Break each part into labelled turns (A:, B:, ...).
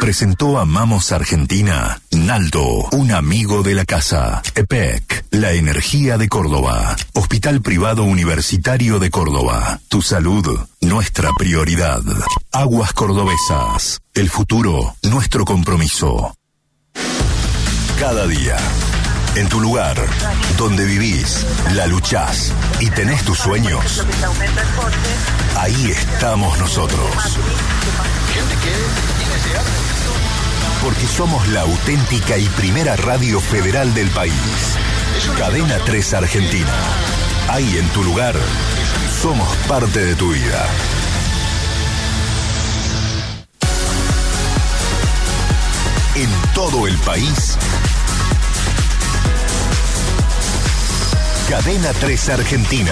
A: presentó Amamos Argentina, Naldo, un amigo de la casa. EPEC, la energía de Córdoba. Hospital Privado Universitario de Córdoba. Tu salud, nuestra prioridad. Aguas Cordobesas, el futuro, nuestro compromiso. Cada día, en tu lugar, donde vivís, la luchás y tenés tus sueños, ahí estamos nosotros. Porque somos la auténtica y primera radio federal del país. Cadena 3 Argentina. Ahí en tu lugar, somos parte de tu vida. En todo el país, Cadena 3 Argentina.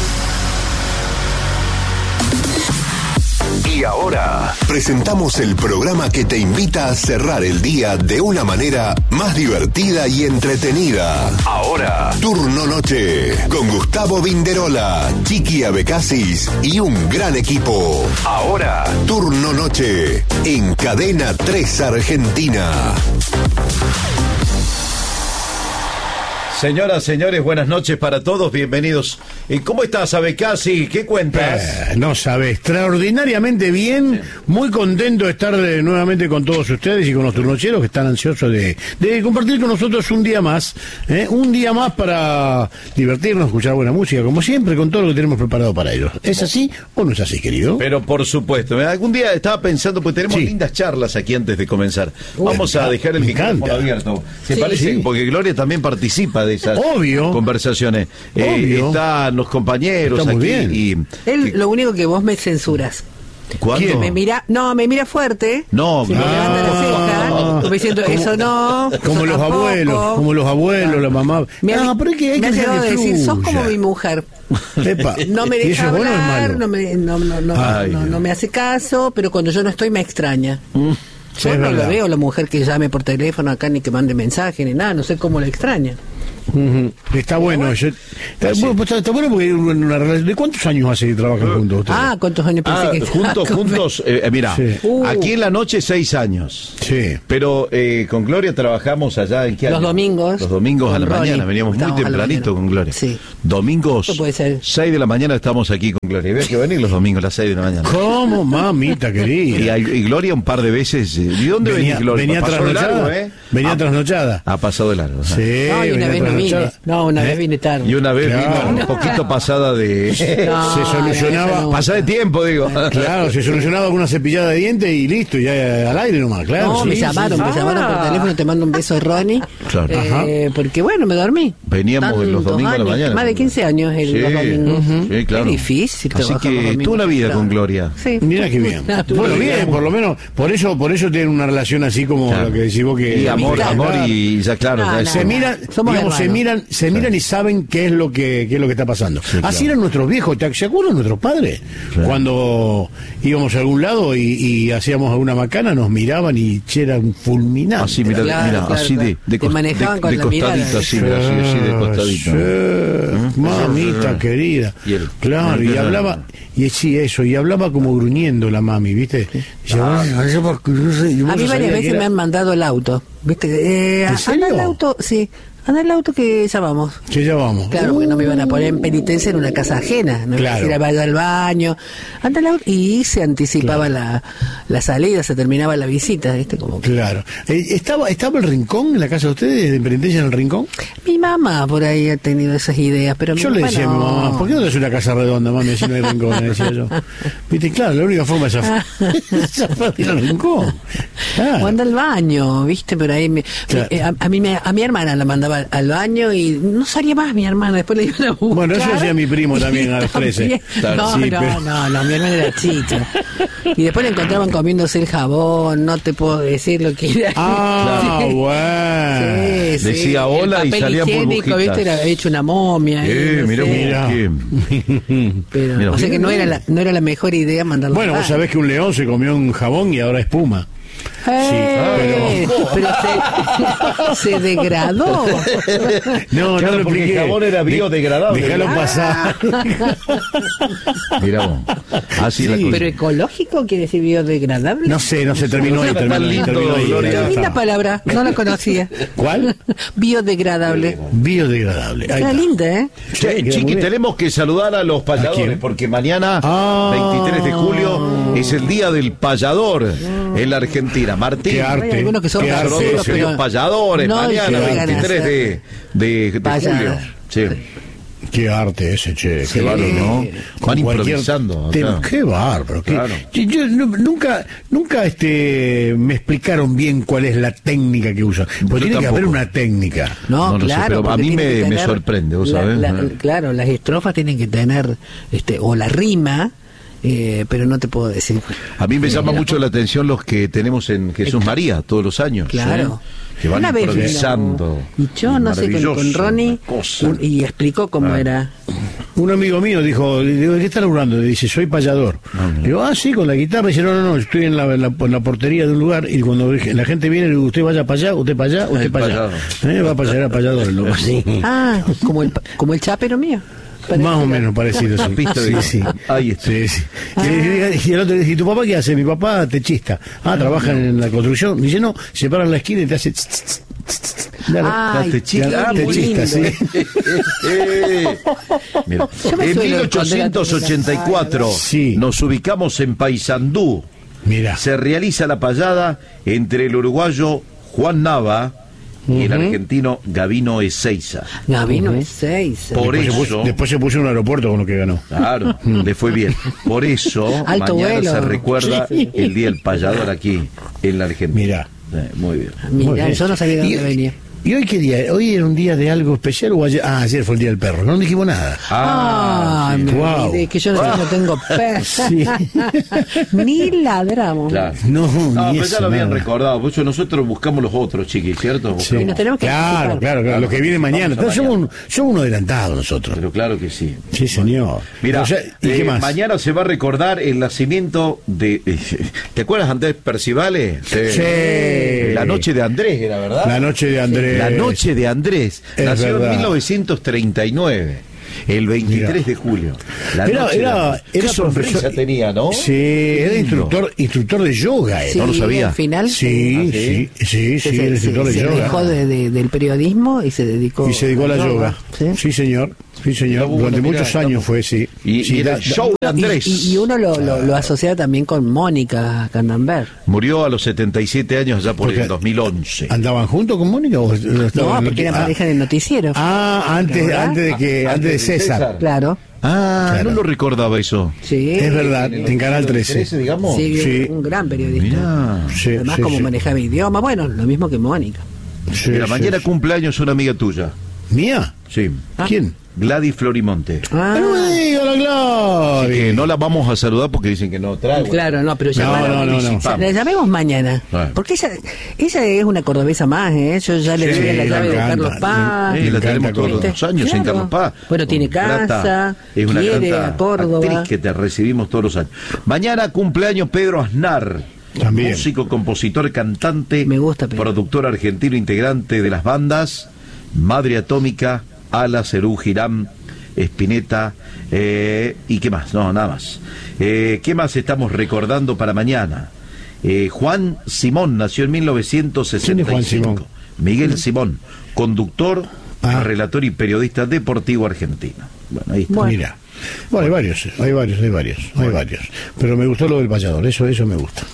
A: Y ahora presentamos el programa que te invita a cerrar el día de una manera más divertida y entretenida. Ahora, Turno Noche, con Gustavo Vinderola, Chiqui Abecasis y un gran equipo. Ahora, Turno Noche, en Cadena 3 Argentina.
B: Señoras, señores, buenas noches para todos, bienvenidos. ¿Cómo estás, Abecasi? ¿Qué cuentas?
C: No sabe, extraordinariamente bien, sí. Muy contento de estar nuevamente con todos ustedes y con los turnocheros que están ansiosos de compartir con nosotros un día más para divertirnos, escuchar buena música, como siempre, con todo lo que tenemos preparado para ellos. ¿Es así o no es así, querido?
B: Pero por supuesto, algún día estaba pensando, pues tenemos lindas charlas aquí antes de comenzar. Vamos a dejar el micrófono abierto. ¿Se parece? Sí. Porque Gloria también participa de esas conversaciones. Están los compañeros
C: está
B: aquí.
C: Bien.
D: Él, lo único que vos me censuras.
B: ¿Cuándo?
D: Me mira fuerte.
B: No,
D: si me levanta la ceja, me siento eso no.
C: Como los abuelos, la mamá.
D: Me ha llegado a decir, sos como mi mujer.
C: Epa.
D: No me deja hablar, no me hace caso, pero cuando yo no estoy me extraña. Yo no lo veo la mujer que llame por teléfono acá ni que mande mensaje ni nada, no sé cómo la extraña.
C: Está bueno. Está bueno porque una relación. ¿De cuántos años hace que trabajan juntos ustedes?
D: ¿Cuántos años pensé que
B: juntos? Mira, aquí en la noche 6 años.
C: Sí.
B: Pero con Gloria trabajamos allá en qué año?
D: Los domingos.
B: Los domingos a la mañana, veníamos muy tempranito con Gloria.
D: Sí.
B: Domingos,
D: puede ser.
B: 6 de la mañana estamos aquí con Gloria. Ves que venir los domingos a las 6 de la mañana.
C: ¿Cómo, mamita querida?
B: Y Gloria un par de veces. ¿De dónde venís, Gloria?
C: Venía trasnochada. Venía trasnochada.
B: Ha pasado de largo.
C: Sí.
D: Una vez no vine. Una vez vine tarde.
B: Y una vez vino un poquito pasada de...
C: se solucionaba...
B: Pasada de tiempo, digo.
C: Claro, se solucionaba con una cepillada de dientes y listo, ya al aire nomás, claro.
D: No, me llamaron por teléfono, te mando un beso, Ronnie.
B: Claro.
D: Porque bueno, me dormí.
B: Veníamos los domingos a la mañana.
D: Más de 15 años los domingos.
B: Sí, claro.
D: Es difícil trabajar
B: así que
D: los domingos.
B: tuve una vida con Gloria.
D: Sí.
C: Mira qué bien. Bueno, bien, por lo menos, por eso tienen una relación así como lo que decís vos que...
B: Y amor y ya claro.
C: Se miran y saben qué es lo que está pasando. Sí, así eran nuestros viejos. ¿Se acuerdan nuestros padres? Claro. Cuando íbamos a algún lado y hacíamos alguna macana, nos miraban y eran fulminantes.
B: Así, mira, así de costadito, así de costadito.
C: Mamita querida. Claro, y hablaba, y hablaba como gruñendo la mami, ¿viste?
D: A mí varias veces me han mandado el auto, ¿viste?
C: ¿En serio?
D: Anda el auto, sí. Anda el auto que llamamos. Claro, porque no me iban a poner en penitencia en una casa ajena. No iban a decir, vaya al baño. Anda el auto. Y se anticipaba la salida, se terminaba la visita, ¿viste? Como que...
C: Claro. ¿Estaba el Rincón en la casa de ustedes, de penitencia en el Rincón?
D: Mi mamá por ahí ha tenido esas ideas, pero
C: yo le decía a mi mamá, ¿por qué no te haces una casa redonda, mami? Así no hay Rincón, le decía yo. Viste, claro, la única forma es zafar ir al Rincón.
D: O anda al baño, ¿viste? Pero ahí a mi hermana la mandaba al baño y no salía más mi hermana, después le iban a buscar.
C: Bueno, eso hacía mi primo también a las 13.
D: No, mi hermana era chica. Y después le encontraban comiéndose el jabón, no te puedo decir lo que era.
C: Bueno.
D: Sí,
B: decía hola y salía burbujitas.
D: ¿Viste? Era hecho una momia.
C: Mira.
D: Pero, o sea que no era la mejor idea mandarlo.
C: Bueno, vos sabés que un león se comió un jabón y ahora espuma.
D: Pero se degradó.
C: No,
B: claro,
C: no,
B: porque el jabón era biodegradable.
C: Déjalo pasar.
B: Mira vos. Así la cosa.
D: ¿Pero ecológico quiere decir biodegradable?
C: No sé, terminó ahí.
D: Linda palabra, no la conocía.
C: ¿Cuál?
D: Biodegradable.
C: Biodegradable.
D: Era linda, ¿eh?
B: Che, Chiqui, tenemos que saludar a los payadores, porque mañana, 23 de julio, es el día del payador en la Argentina. Martín,
C: qué arte,
D: hay algunos que son
B: nosotros somos payadores,
D: no
B: mañana, 23 de julio. Sí.
C: Qué arte ese, che.
B: Qué bárbaro, ¿no? Van improvisando.
C: Qué bárbaro.
B: Claro.
C: Yo nunca me explicaron bien cuál es la técnica que usan. Porque tiene que haber una técnica.
D: No, claro.
B: Sé, pero a mí me sorprende, ¿vos sabés?
D: Claro, las estrofas tienen que tener, o la rima, pero no te puedo decir.
B: A mí me llama mucho la atención los que tenemos en Jesús María todos los años.
D: Claro.
B: Que van improvisando.
D: Y yo no sé, con Ronnie, y explicó cómo era.
C: Un amigo mío dijo, ¿de qué están hablando? Le dice, soy payador. Le digo, sí, con la guitarra. Dice, no, estoy en la portería de un lugar, y cuando la gente viene, le digo, usted vaya para allá, usted para allá, usted para allá. Va para allá, payador. Sí.
D: Como el chapero mío.
C: Más o menos parecido, sí.
B: Ahí está.
C: Sí. Y el otro dice, ¿y tu papá qué hace? Mi papá techista. Trabaja en la construcción. Dice, no, se para en la esquina y te hace...
B: techista, sí. Mira, en 1884 nos ubicamos en Paysandú.
C: Mira.
B: Se realiza la payada entre el uruguayo Juan Nava y el argentino Gabino Ezeiza. Por
C: después se puso en un aeropuerto con lo que ganó.
B: Claro, le fue bien. Por eso
D: Alto
B: mañana
D: vuelo.
B: se recuerda el Día del Payador aquí en la Argentina.
C: Mira.
B: Muy bien.
D: Mira, yo no sabía de dónde venía.
C: ¿Y hoy qué día? ¿Hoy era un día de algo especial o ayer? Ayer fue el Día del Perro. No dijimos nada.
D: Wow. Que yo no tengo perro. Sí. Ni ladramos.
B: Claro.
C: No,
B: pero ya lo habían recordado. Por eso nosotros buscamos los otros, Chiqui, ¿cierto?
C: Sí.
D: Y nos tenemos que
C: claro. Lo que viene mañana. Somos uno adelantado nosotros.
B: Pero claro que sí.
C: Sí, señor.
B: Mira,
C: ¿y qué más?
B: Mañana se va a recordar el nacimiento de... ¿Te acuerdas de Andrés Percivale?
C: Sí.
B: La noche de Andrés era, ¿verdad?
C: La noche de Andrés.
B: La noche de Andrés. Nació en 1939. El 23 de julio.
C: Era
B: sorpresa tenía, ¿no?
C: Sí, era instructor de yoga.
B: No lo sabía.
D: Al final.
C: Sí, era instructor de yoga.
D: Se dejó del periodismo y se dedicó
C: a la yoga. Sí, señor. Durante muchos años fue, sí.
B: Y era el show de Andrés.
D: Y uno lo asocia también con Mónica Candanver.
B: Murió a los 77 años ya por el 2011.
C: ¿Andaban juntos con Mónica?
D: No, porque era pareja en el noticiero.
C: Antes de César.
D: Claro.
B: No lo recordaba eso.
D: Sí.
C: Es verdad, en Canal 13.
B: Digamos.
D: Sí, un gran periodista. Además, como manejaba idioma, bueno, lo mismo que Mónica.
B: Mira, mañana cumpleaños una amiga tuya.
C: ¿Mía?
B: Sí.
C: ¿Quién?
B: Gladys Florimonte.
C: No me diga la Gladys.
B: Así que no la vamos a saludar porque dicen que no trae.
D: Claro, no, pero
C: no.
D: La llamemos mañana. Porque ella es una cordobesa más, ¿eh? Yo ya le doy la llave de Carlos Paz.
B: La tenemos todos los años en Carlos Paz.
D: Bueno, tiene casa,
B: es una
D: quiere a Córdoba.
B: Actriz que te recibimos todos los años. Mañana cumpleaños Pedro Aznar.
C: También.
B: Músico, compositor, cantante.
D: Me gusta, Pedro.
B: Productor argentino, integrante de las bandas Madre Atómica, Ala, Cerú, Girán, Spinetta, y qué más, no, nada más. ¿Qué más estamos recordando para mañana? Juan Simón nació en 1965.
C: ¿Quién es Juan Simón?
B: Miguel Simón, conductor, relator y periodista deportivo argentino. Bueno, ahí está.
C: Bueno. Mira. Bueno, hay varios. Pero me gustó lo del payador, eso me gusta.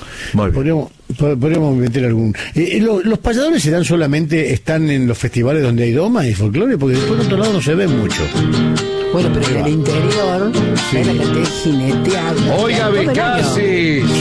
C: Podríamos meter algún... los payadores están en los festivales donde hay doma y folclore, porque después en otro lado no se ven mucho.
D: Bueno, pero en el interior hay la cantidad de jineteadas.
B: Oiga, Becasi.